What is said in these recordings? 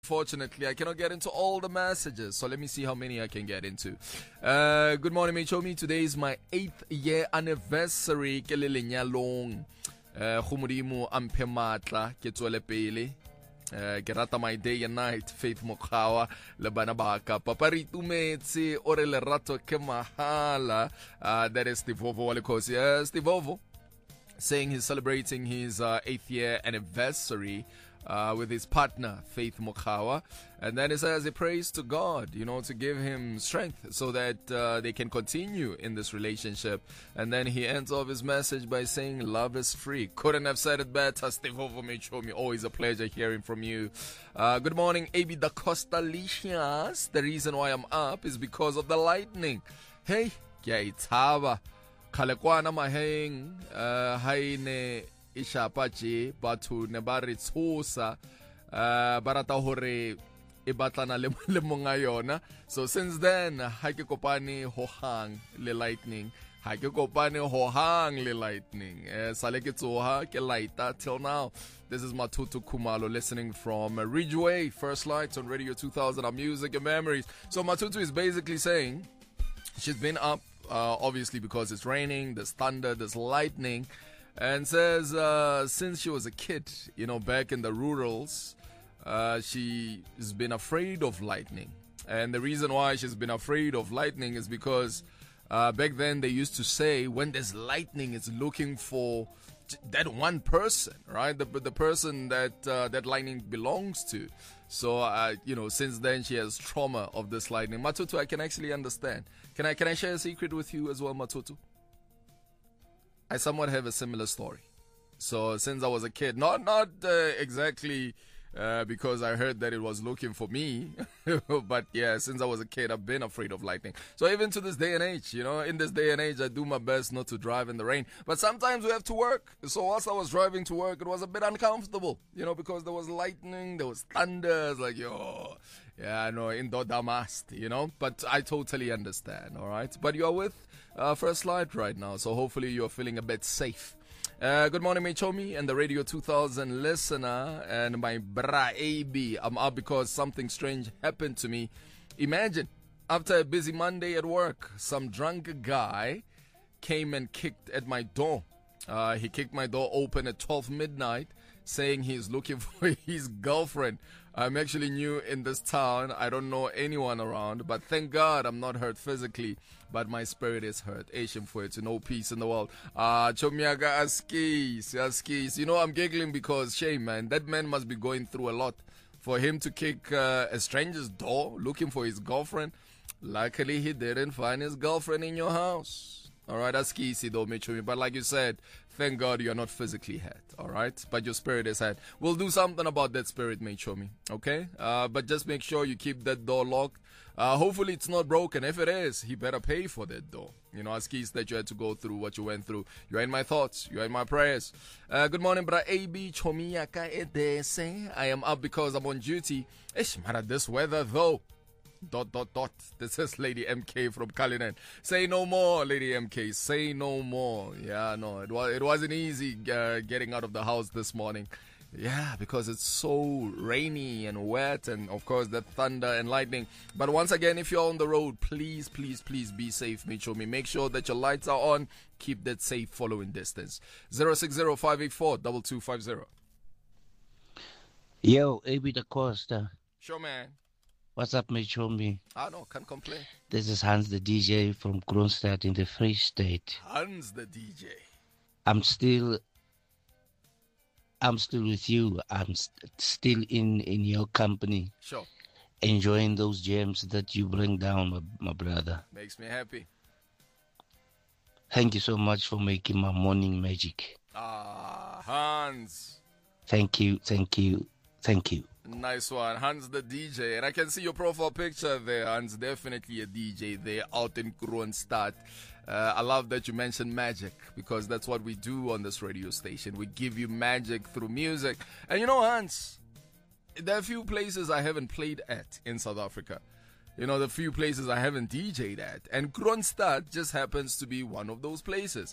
Unfortunately, I cannot get into all the messages, so let me see how many I can get into. Good morning, Mechomi. Today is my 8th year anniversary. Ke le lenyalong. Go modimo a mphe matla ke tswele pele. Ke rata my day and night. Faith Mokgawa le bana ba ka. Papa re itumetse o re lerato ke mahala. That is Stivovo Walikosi. Stivovo saying he's celebrating his 8th year anniversary with his partner, Faith Mokgawa. And then he says he prays to God, to give him strength so that they can continue in this relationship. And then he ends off his message by saying, love is free. Couldn't have said it better. Stivovo Mechomi, always a pleasure hearing from you. Good morning, AB Da Costa Licias. The reason why I'm up is because of the lightning. Hey, kya itaba. Kalekwana maheng, haine ishapa je, batu ne ba re tshosa, barata hore e batlana le monga yona. So since then, ha ke kopane ho hang le lightning. Ha ke kopane ho hang le lightning. Sale ke tsoha ke lighta till now. This is Matutu Kumalo listening from Ridgeway, First Lights on Radio 2000, our music and memories. So Matutu is basically saying she's been up, obviously because it's raining, there's thunder, there's lightning, and says since she was a kid, back in the rurals, she's been afraid of lightning. And the reason why she's been afraid of lightning is because back then they used to say when there's lightning, it's looking for that one person, right? The person that that lightning belongs to. So, since then she has trauma of this lightning. Matutu, I can actually understand. Can I share a secret with you as well, Matutu? I somewhat have a similar story. So since I was a kid, not exactly because I heard that it was looking for me, but yeah, since I was a kid, I've been afraid of lightning. So even to this day and age, in this day and age, I do my best not to drive in the rain. But sometimes we have to work. So whilst I was driving to work, it was a bit uncomfortable, because there was lightning, there was thunder. It's like, in Dodamast, But I totally understand, all right? But you're with First Light right now, so hopefully you're feeling a bit safe. Good morning, Mechomi and the Radio 2000 listener and my bra AB. I'm up because something strange happened to me. Imagine, after a busy Monday at work, some drunk guy came and kicked at my door. He kicked my door open at 12 midnight, saying he's looking for his girlfriend. I'm actually new in this town. I don't know anyone around, but thank God I'm not hurt physically, but my spirit is hurt. Asian for it, no peace in the world. Chomiaga Askis. I'm giggling because shame, man. That man must be going through a lot. For him to kick a stranger's door looking for his girlfriend. Luckily, he didn't find his girlfriend in your house. Alright, that's easy though, Mechomi. But like you said, thank God you're not physically hurt. Alright? But your spirit is hurt. We'll do something about that spirit, Mechomi. Okay? But just make sure you keep that door locked. Hopefully it's not broken. If it is, he better pay for that door. Askis that you had to go through what you went through. You're in my thoughts. You're in my prayers. Good morning, bra AB. Chomiyaka edese. I am up because I'm on duty. Ish, mara, this weather though. ... This is Lady MK from Cullinan. Say no more, Lady MK. Say no more. Yeah, no, it wasn't easy getting out of the house this morning. Yeah, because it's so rainy and wet, and of course the thunder and lightning. But once again, if you're on the road, please be safe, Mechomi. Make sure that your lights are on. Keep that safe following distance. 060-584-2250. Yo, AB Da Costa. Sure, man. What's up, Mechomi? No, can't complain. This is Hans the DJ from Kroonstad in the Free State. Hans the DJ. I'm still with you. I'm still in your company. Sure. Enjoying those gems that you bring down, my brother. Makes me happy. Thank you so much for making my morning magic. Hans. Thank you. Nice one. Hans the DJ. And I can see your profile picture there. Hans, definitely a DJ there out in Kroonstad. I love that you mentioned magic because that's what we do on this radio station. We give you magic through music. And Hans, there are a few places I haven't played at in South Africa. The few places I haven't DJ'd at. And Kroonstad just happens to be one of those places.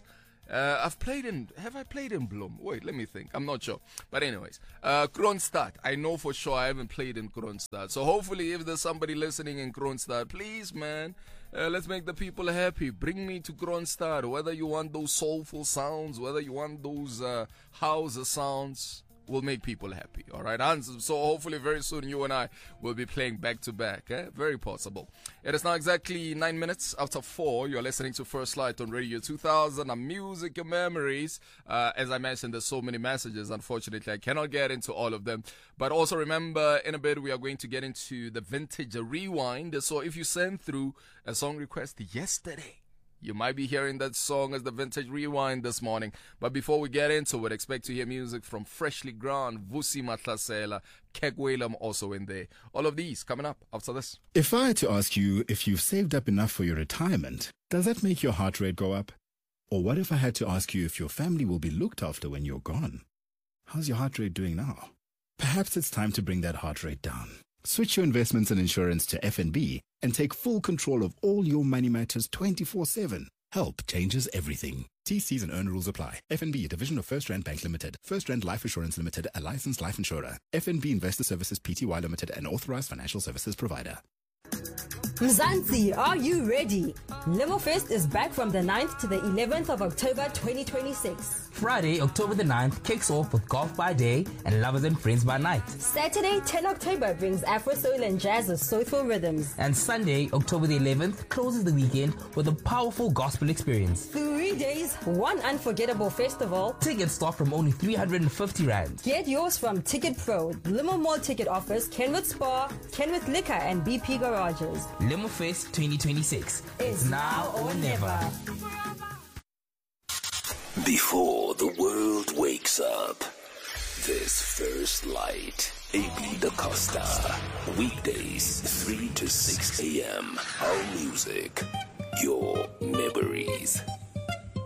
Have I played in Bloem? Wait, let me think. I'm not sure. But anyways, Kroonstad. I know for sure I haven't played in Kroonstad. So hopefully if there's somebody listening in Kroonstad, please, man, let's make the people happy. Bring me to Kroonstad. Whether you want those soulful sounds, whether you want those house sounds, will make people happy. All right, so hopefully very soon you and I will be playing back to back. Very possible. It is now exactly 9 minutes after 4. You're listening to First Light on Radio 2000. Music, your memories. As I mentioned, there's so many messages. Unfortunately, I cannot get into all of them. But also remember, in a bit we are going to get into the vintage rewind. So if you send through a song request yesterday, you might be hearing that song as the vintage rewind this morning. But before we get into it, expect to hear music from Freshly Ground, Vusi Matlasela, Kek Whalum also in there. All of these coming up after this. If I had to ask you if you've saved up enough for your retirement, does that make your heart rate go up? Or what if I had to ask you if your family will be looked after when you're gone? How's your heart rate doing now? Perhaps it's time to bring that heart rate down. Switch your investments and insurance to FNB and take full control of all your money matters 24/7. Help changes everything. TCs and earn rules apply. FNB, a division of First Rand Bank Limited. First Rand Life Assurance Limited, a licensed life insurer. FNB Investor Services Pty Limited, an authorized financial services provider. Mzansi, are you ready? Limofest is back from the 9th to the 11th of October 2026. Friday, October the 9th, kicks off with golf by day and lovers and friends by night. Saturday, 10 October brings Afro Soul and Jazz with soulful rhythms. And Sunday, October the 11th, closes the weekend with a powerful gospel experience. 3 days, one unforgettable festival. Tickets start from only 350 Rand. Get yours from Ticket Pro, Limo Mall Ticket Office, Kenwood Spa, Kenwood Liquor, and BP Garages. Limofest 2026. It's now or never. Before the world wakes up, this First Light, AB Da Costa. Weekdays, 3 to 6 a.m. Our music, your memories.